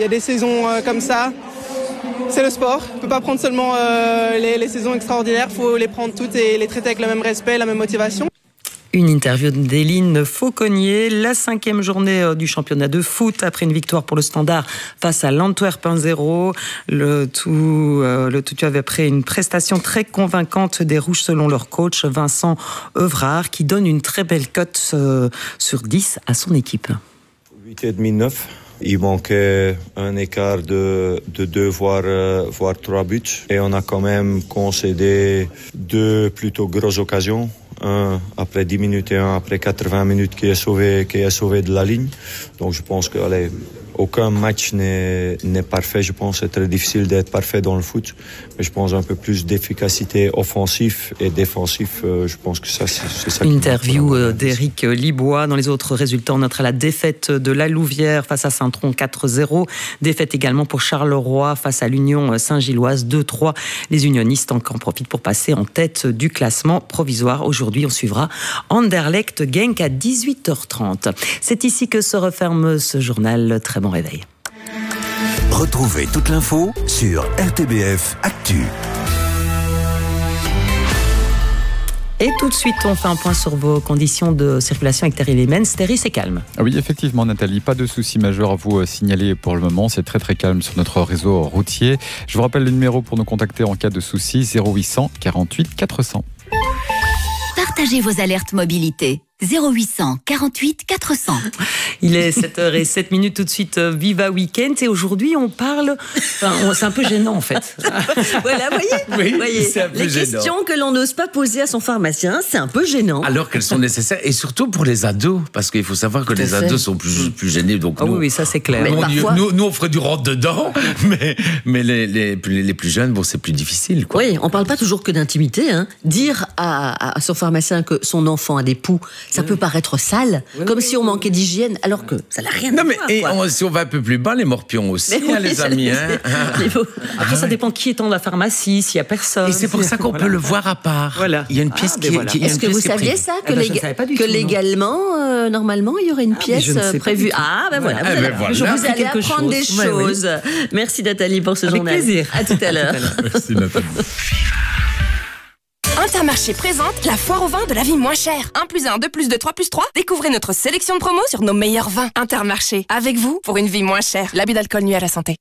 a des saisons comme ça. C'est le sport. On ne peut pas prendre seulement les saisons extraordinaires. Il faut les prendre toutes et les traiter avec le même respect, la même motivation. Une interview d'Éline Fauconnier, la 5e journée du championnat de foot après une victoire pour le Standard face à l'Antwerp 1-0. Le tout avait après une prestation très convaincante des Rouges selon leur coach Vincent Evrard qui donne une très belle cote sur 10 à son équipe. 8,5-9. Il manquait un écart de 2 voire 3 buts et on a quand même concédé 2 plutôt grosses occasions. Un après 10 minutes et un après 80 minutes qui est sauvé de la ligne. Donc je pense que aucun match n'est parfait. Je pense que c'est très difficile d'être parfait dans le foot. Mais je pense un peu plus d'efficacité offensive et défensif. Je pense que c'est ça. Interview d'Éric Libois. Dans les autres résultats, on notera la défaite de la Louvière face à Saint-Tron 4-0. Défaite également pour Charleroi face à l'Union Saint-Gilloise 2-3. Les unionistes en profitent pour passer en tête du classement provisoire. Aujourd'hui, on suivra Anderlecht Genk à 18h30. C'est ici que se referme ce journal. Très bon réveil. Retrouvez toute l'info sur RTBF Actu. Et tout de suite, on fait un point sur vos conditions de circulation avec Terry Lemens. Terry, c'est calme. Oui, effectivement, Nathalie, pas de soucis majeurs à vous signaler pour le moment. C'est très très calme sur notre réseau routier. Je vous rappelle le numéro pour nous contacter en cas de soucis, 0800 48 400. Partagez vos alertes mobilité. 0800 48 400. Il est 7h07 tout de suite, Viva Weekend. Et aujourd'hui, on parle... c'est un peu gênant, en fait. Voilà, voyez, c'est un peu les gênant. questions que l'on n'ose pas poser à son pharmacien, c'est un peu gênant. Alors qu'elles sont nécessaires, et surtout pour les ados, parce qu'il faut savoir que les ados sont plus gênés. Donc nous, oui, ça c'est clair. nous, parfois... nous, on ferait du rentre-dedans, mais les plus jeunes, c'est plus difficile, quoi. Oui, on parle pas toujours que d'intimité. Dire à son pharmacien que son enfant a des poux, ça peut paraître sale, comme si on manquait d'hygiène, alors que ça n'a rien à voir. Si on va un peu plus bas, les morpions aussi, les amis. Après, ça dépend qui est dans la pharmacie, s'il n'y a personne. Et c'est pour ça qu'on peut le voir à part. Voilà. Il y a une pièce qui est... Est-ce que vous saviez ça, que légalement, normalement, il y aurait une pièce prévue. Voilà. Je vous allez apprendre des choses. Merci Nathalie pour ce journal. Avec plaisir. À tout à l'heure. Merci Nathalie. Intermarché présente la foire au vin de la vie moins chère. 1+1, 2+2, 3+3. Découvrez notre sélection de promos sur nos meilleurs vins. Intermarché, avec vous pour une vie moins chère. L'abus d'alcool nuit à la santé.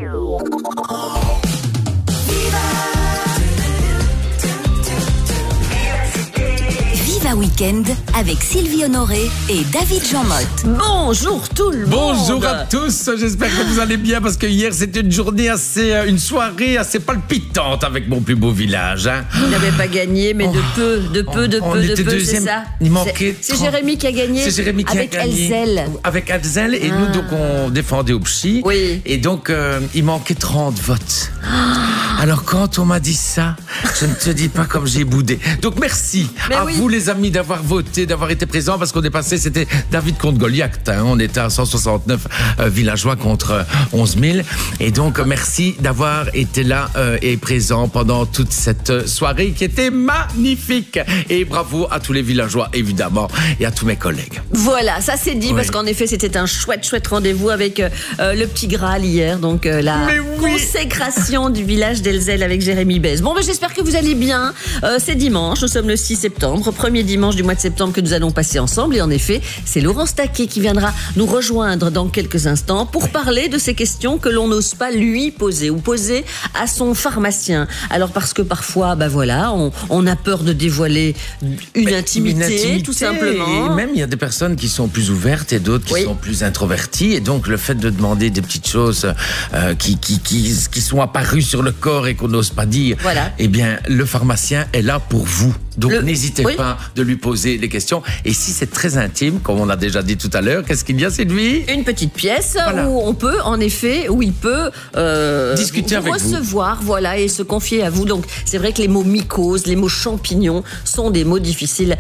Viva Weekend avec Sylvie Honoré et David Jean-Motte. Bonjour tout le monde. Bonjour à tous, j'espère que vous allez bien parce que hier c'était une soirée assez palpitante avec mon plus beau village. Il n'avait pas gagné, mais de peu, c'est ça. Il manquait. C'est Jérémy qui a gagné. C'est Jérémy qui a gagné. Elzel. Avec Elzel et nous donc on défendait au psy. Oui. Et donc il manquait 30 votes. Alors quand on m'a dit ça, je ne te dis pas comme j'ai boudé. Donc merci à vous les amis d'avoir voté, d'avoir été présents parce qu'on est passé, c'était David contre Goliath. On était à 169 villageois contre 11 000. Et donc merci d'avoir été là et présents pendant toute cette soirée qui était magnifique. Et bravo à tous les villageois évidemment et à tous mes collègues. Voilà, ça c'est dit parce qu'en effet c'était un chouette rendez-vous avec le petit Graal hier, donc la consécration du village d'Elzel avec Jérémy Bez. Bon, j'espère que vous allez bien. C'est dimanche, nous sommes le 6 septembre, premier dimanche du mois de septembre que nous allons passer ensemble. Et en effet, c'est Laurence Taquet qui viendra nous rejoindre dans quelques instants pour parler de ces questions que l'on n'ose pas lui poser ou poser à son pharmacien. Alors parce que parfois, on a peur de dévoiler une intimité, tout simplement. Et même il y a des personnes qui sont plus ouvertes et d'autres qui sont plus introverties. Et donc le fait de demander des petites choses qui sont apparues sur le corps et qu'on n'ose pas dire, eh bien le pharmacien est là pour vous. Donc n'hésitez pas de lui poser les questions. Et si c'est très intime, comme on a déjà dit tout à l'heure, qu'est-ce qu'il y a, Sylvie ? Une petite pièce où on peut, en effet, où il peut discuter avec recevoir, et se confier à vous. Donc c'est vrai que les mots mycose, les mots champignons sont des mots difficiles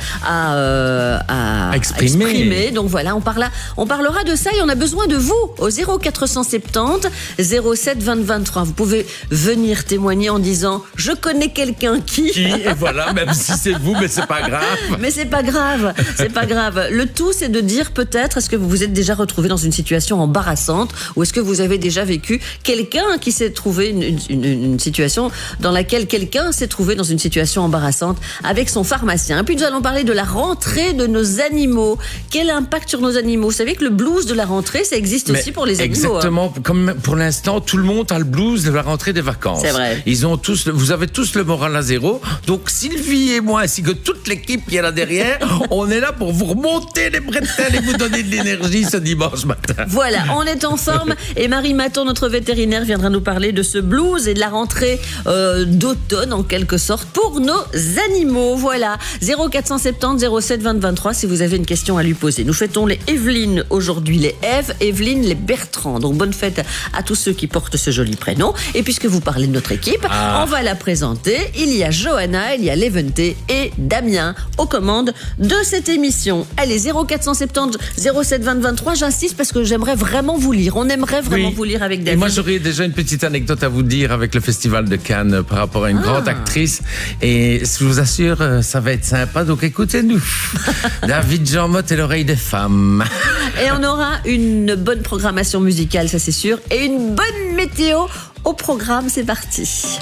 à exprimer. Donc voilà, on parlera de ça et on a besoin de vous au 0470 07 20 23. Vous pouvez venir venir témoigner en disant « Je connais quelqu'un qui… » Et voilà, même si c'est vous, mais c'est pas grave. Mais c'est pas grave, c'est pas grave. Le tout, c'est de dire peut-être, est-ce que vous vous êtes déjà retrouvé dans une situation embarrassante ou est-ce que vous avez déjà vécu quelqu'un qui s'est trouvé une situation dans laquelle quelqu'un s'est trouvé dans une situation embarrassante avec son pharmacien. Et puis nous allons parler de la rentrée de nos animaux. Quel impact sur nos animaux? Vous savez que le blues de la rentrée, ça existe aussi pour les animaux. Exactement, comme pour l'instant, tout le monde a le blues de la rentrée des vacances. C'est vrai. Vous avez tous le moral à zéro. Donc Sylvie et moi, ainsi que toute l'équipe qui est là derrière, on est là pour vous remonter les bretelles et vous donner de l'énergie ce dimanche matin. Voilà, on est en forme et Marie Maton, notre vétérinaire, viendra nous parler de ce blues et de la rentrée d'automne en quelque sorte pour nos animaux. Voilà, 0470 07 20 23 si vous avez une question à lui poser. Nous fêtons les Evelyne aujourd'hui, les Eve, Evelyne, les Bertrand. Donc bonne fête à tous ceux qui portent ce joli prénom. Et puisque vous parlez de notre équipe, on va la présenter. Il y a Johanna, il y a Levente et Damien aux commandes de cette émission. Allez, 0470 07 20 23, j'insiste parce que j'aimerais vraiment vous lire. On aimerait vraiment vous lire avec David. Et moi, j'aurais déjà une petite anecdote à vous dire avec le Festival de Cannes par rapport à une grande actrice. Et je vous assure, ça va être sympa. Donc écoutez-nous. David Jean Motte et l'oreille des femmes. Et on aura une bonne programmation musicale, ça c'est sûr. Et une bonne météo au programme. C'est parti.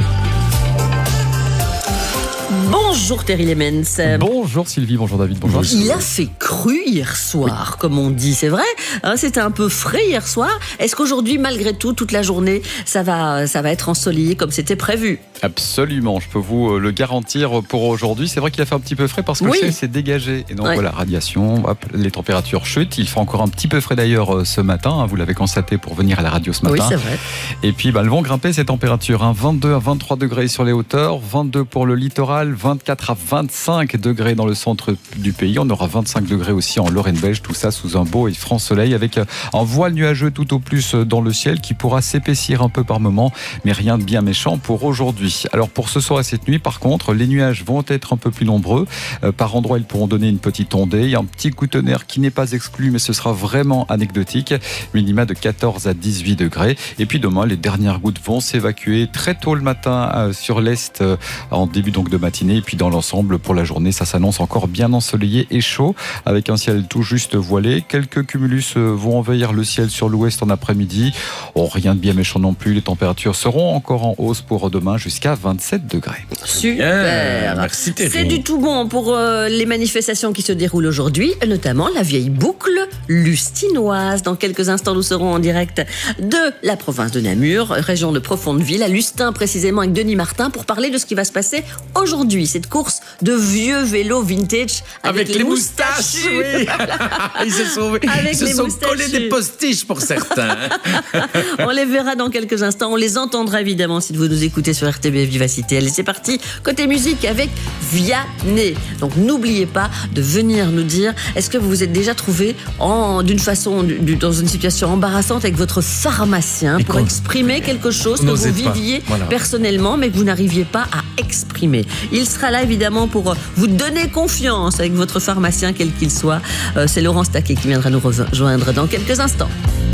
Bonjour Terry Lemens. Bonjour Sylvie, bonjour David, bonjour. Il a fait cru hier soir, comme on dit, c'est vrai. C'était un peu frais hier soir. Est-ce qu'aujourd'hui, malgré tout, toute la journée, ça va être ensoleillé comme c'était prévu? Absolument, je peux vous le garantir pour aujourd'hui. C'est vrai qu'il a fait un petit peu frais parce que le ciel s'est dégagé. Et donc voilà, radiation, hop, les températures chutent. Il fait encore un petit peu frais d'ailleurs ce matin. Vous l'avez constaté pour venir à la radio ce matin. Oui, c'est vrai. Et puis, elles vont grimper ces températures. 22 à 23 degrés sur les hauteurs, 22 pour le littoral, 24 à 25 degrés dans le centre du pays. On aura 25 degrés aussi en Lorraine-Belge. Tout ça sous un beau et franc soleil avec un voile nuageux tout au plus dans le ciel qui pourra s'épaissir un peu par moment. Mais rien de bien méchant pour aujourd'hui. Alors pour ce soir et cette nuit, par contre, les nuages vont être un peu plus nombreux. Par endroits, ils pourront donner une petite ondée. Il y a un petit coup de tonnerre qui n'est pas exclu, mais ce sera vraiment anecdotique. Minima de 14 à 18 degrés. Et puis demain, les dernières gouttes vont s'évacuer très tôt le matin sur l'est, en début donc de matinée. Et puis dans l'ensemble, pour la journée, ça s'annonce encore bien ensoleillé et chaud, avec un ciel tout juste voilé. Quelques cumulus vont envahir le ciel sur l'ouest en après-midi. Rien de bien méchant non plus. Les températures seront encore en hausse pour demain jusqu'à 27 degrés. Super. Merci Thierry. C'est du tout bon pour les manifestations qui se déroulent aujourd'hui, notamment la vieille boucle lustinoise. Dans quelques instants, nous serons en direct de la province de Namur, région de Profondeville, à Lustin précisément, avec Denis Martin, pour parler de ce qui va se passer aujourd'hui. Cette course de vieux vélos vintage avec les moustaches. Oui. Ils se sont collés des postiches pour certains. On les verra dans quelques instants. On les entendra évidemment si vous nous écoutez sur RTBF Vivacité. Allez, c'est parti. Côté musique avec Vianney. Donc n'oubliez pas de venir nous dire, est-ce que vous vous êtes déjà trouvé dans une situation embarrassante avec votre pharmacien pour exprimer quelque chose que vous viviez personnellement mais que vous n'arriviez pas à exprimer. Il sera là évidemment pour vous donner confiance avec votre pharmacien quel qu'il soit. C'est Laurent Staquet qui viendra nous rejoindre dans quelques instants.